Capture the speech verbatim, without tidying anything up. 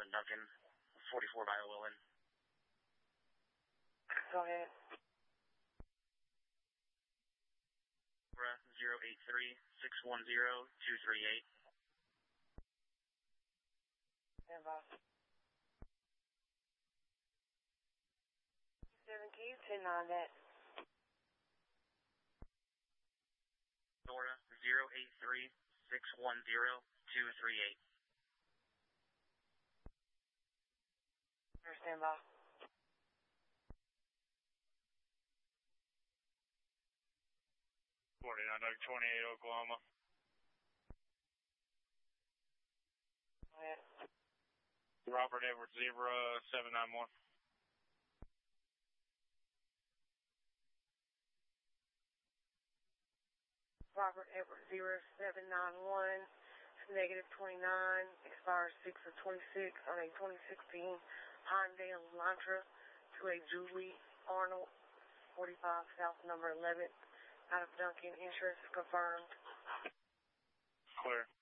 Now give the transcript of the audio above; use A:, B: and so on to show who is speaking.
A: eleven Duncan, forty-four by Llewellyn.
B: Go ahead.
A: zero eight three, six one zero, two three eight.
B: Stand by. seven, can you ten nine that?
A: Dora, zero eight three, six one zero, two three eight.
B: Stand by.
A: forty-nine, twenty-eight, Oklahoma.
B: Go ahead.
A: Robert Edwards, zebra, seven nine one.
B: Robert Edwards, zero seven nine one, negative twenty-nine, expires six of twenty-six on a twenty sixteen Hyundai Elantra to a Julie Arnold, forty-five South number eleven, out of Duncan, insurance confirmed.
A: Clear.